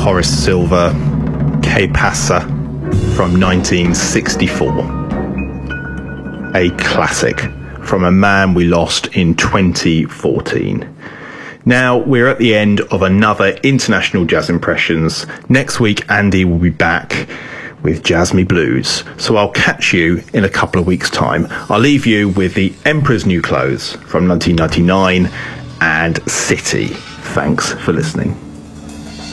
Horace Silver, Que Pasa from 1964. A classic from a man we lost in 2014. Now, we're at the end of another International Jazz Impressions. Next week, Andy will be back with Jazz Me Blues. So I'll catch you in a couple of weeks' time. I'll leave you with the Emperor's New Clothes from 1999 and City. Thanks for listening.